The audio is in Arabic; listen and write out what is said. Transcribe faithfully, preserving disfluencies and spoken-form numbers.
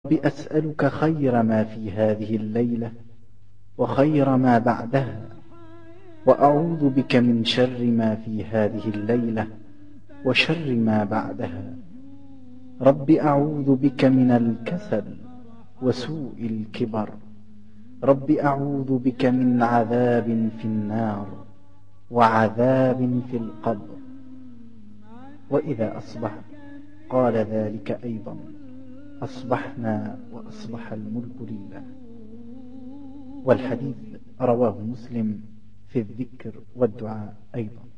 رب أسألك خير ما في هذه الليلة وخير ما بعدها، وأعوذ بك من شر ما في هذه الليلة وشر ما بعدها. رب أعوذ بك من الكسل وسوء الكبر. رب أعوذ بك من عذاب في النار وعذاب في القبر. وإذا أصبح قال ذلك أيضا: أصبحنا وأصبح الملك لله. والحديث رواه مسلم في الذكر والدعاء أيضا.